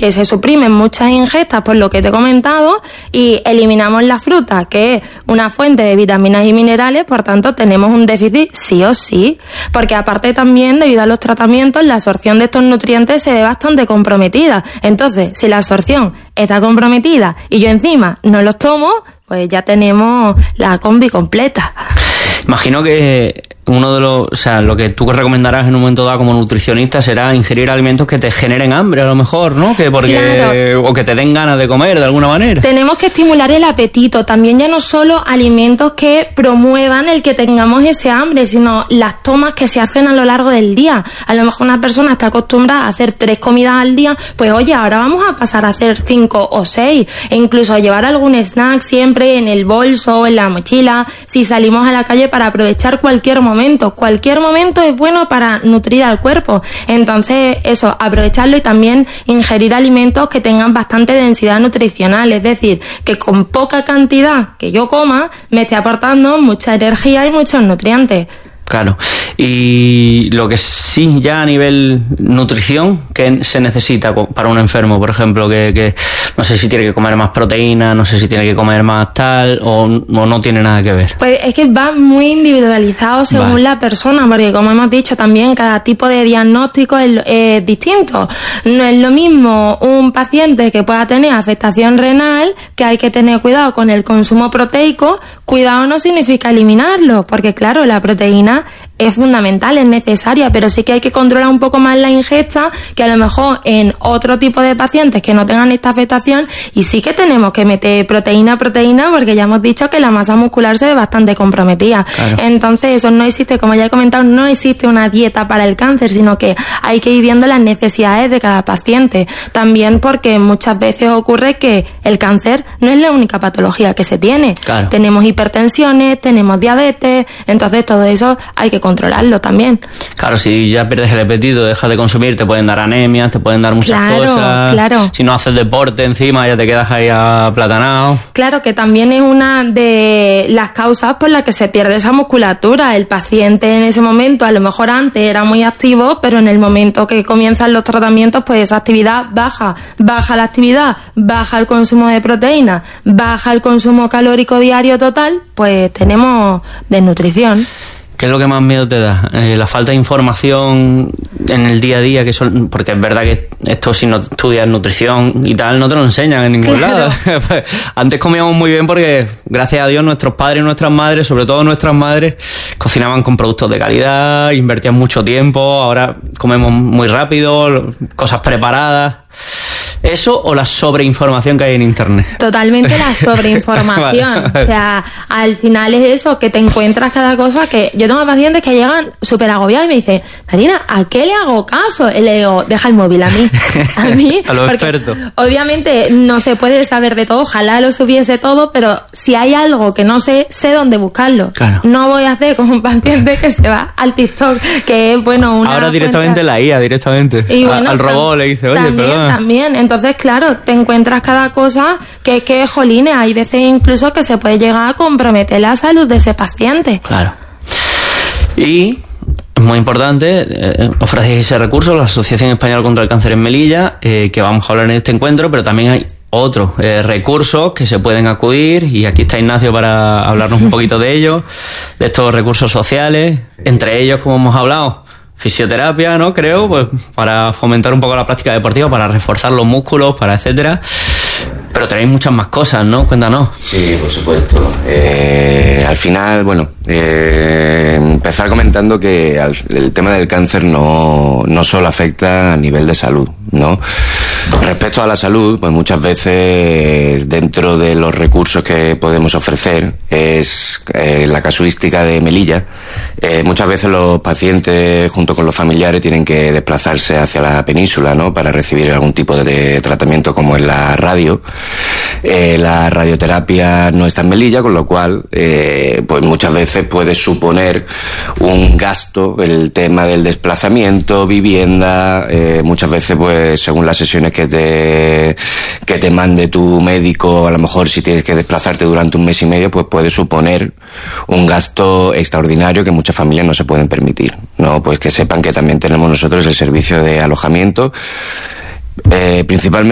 que se suprimen muchas ingestas por lo que te he comentado y eliminamos la fruta, que es una fuente de vitaminas y minerales, por tanto tenemos un déficit sí o sí, porque aparte también debido a los tratamientos la absorción de estos nutrientes se ve bastante comprometida. Entonces, si la absorción está comprometida y yo encima no los tomo, pues ya tenemos la combi completa. Imagino que uno de los, o sea, lo que tú recomendarás en un momento dado como nutricionista será ingerir alimentos que te generen hambre, a lo mejor, ¿no? Que porque claro. O que te den ganas de comer de alguna manera. Tenemos que estimular el apetito, también ya no solo alimentos que promuevan el que tengamos ese hambre, sino las tomas que se hacen a lo largo del día. A lo mejor una persona está acostumbrada a hacer 3 comidas al día, pues oye, ahora vamos a pasar a hacer 5 o 6, e incluso llevar algún snack siempre en el bolso o en la mochila, si salimos a la calle, para aprovechar cualquier momento. Cualquier momento es bueno para nutrir al cuerpo. Entonces, eso, aprovecharlo y también ingerir alimentos que tengan bastante densidad nutricional. Es decir, que con poca cantidad que yo coma, me esté aportando mucha energía y muchos nutrientes. Claro. Y lo que sí, ya a nivel nutrición, ¿qué se necesita para un enfermo? Por ejemplo, que no sé si tiene que comer más proteína, no sé si tiene que comer más tal, o no tiene nada que ver. Pues es que va muy individualizado según la persona, porque como hemos dicho también, cada tipo de diagnóstico es distinto. No es lo mismo un paciente que pueda tener afectación renal, que hay que tener cuidado con el consumo proteico. Cuidado no significa eliminarlo, porque claro, la proteína es fundamental, es necesaria, pero sí que hay que controlar un poco más la ingesta, que a lo mejor en otro tipo de pacientes que no tengan esta afectación, y sí que tenemos que meter proteína, porque ya hemos dicho que la masa muscular se ve bastante comprometida. Claro. Entonces eso no existe, como ya he comentado, no existe una dieta para el cáncer, sino que hay que ir viendo las necesidades de cada paciente. También porque muchas veces ocurre que el cáncer no es la única patología que se tiene. Claro. Tenemos hipertensiones, tenemos diabetes, entonces todo eso hay que controlarlo también. Claro, si ya pierdes el apetito, dejas de consumir, te pueden dar anemias, te pueden dar muchas cosas. Claro. Si no haces deporte encima, ya te quedas ahí aplatanado. Claro, que también es una de las causas por las que se pierde esa musculatura. El paciente en ese momento, a lo mejor antes era muy activo, pero en el momento que comienzan los tratamientos, pues esa actividad baja la actividad, baja el consumo de proteína, baja el consumo calórico diario total, pues tenemos desnutrición. ¿Qué es lo que más miedo te da? La falta de información en el día a día, porque es verdad que esto, si no estudias nutrición y tal, no te lo enseñan en ningún lado. Antes comíamos muy bien porque, gracias a Dios, nuestros padres y nuestras madres, sobre todo nuestras madres, cocinaban con productos de calidad, invertían mucho tiempo. Ahora comemos muy rápido, cosas preparadas. ¿Eso o la sobreinformación que hay en internet? Totalmente la sobreinformación. Vale. O sea, al final es eso, que te encuentras cada cosa. Que yo tengo pacientes que llegan súper agobiados y me dicen, Marina, ¿a qué le hago caso? Y le digo, deja el móvil a mí. A los expertos. Obviamente no se puede saber de todo, ojalá lo supiese todo, pero si hay algo que no sé dónde buscarlo. Claro. No voy a hacer como un paciente que se va al TikTok, que es, bueno, una ahora directamente fuente... la IA, directamente. Y bueno, al robot le dice, oye, perdón. También, entonces claro, te encuentras cada cosa que jolines, hay veces incluso que se puede llegar a comprometer la salud de ese paciente. Claro. Y es muy importante, ofrecéis ese recurso, la Asociación Española contra el Cáncer en Melilla, que vamos a hablar en este encuentro, pero también hay otros recursos que se pueden acudir, y aquí está Ignacio para hablarnos un poquito de ellos, de estos recursos sociales, entre ellos, como hemos hablado, fisioterapia, ¿no? Creo, pues para fomentar un poco la práctica deportiva, para reforzar los músculos, para etcétera. Pero tenéis muchas más cosas, ¿no? Cuéntanos. Sí, por supuesto. Al final, bueno, empezar comentando que el tema del cáncer no solo afecta a nivel de salud, ¿no? Respecto a la salud, pues muchas veces dentro de los recursos que podemos ofrecer es la casuística de Melilla. Muchas veces los pacientes junto con los familiares tienen que desplazarse hacia la península, ¿no? Para recibir algún tipo de tratamiento como en la radio. La radioterapia no está en Melilla, con lo cual pues muchas veces puede suponer un gasto el tema del desplazamiento, vivienda, muchas veces pues según las sesiones que te mande tu médico, a lo mejor si tienes que desplazarte durante un mes y medio, pues puede suponer un gasto extraordinario que muchas familias no se pueden permitir, ¿no? Pues que sepan que también tenemos nosotros el servicio de alojamiento, principalmente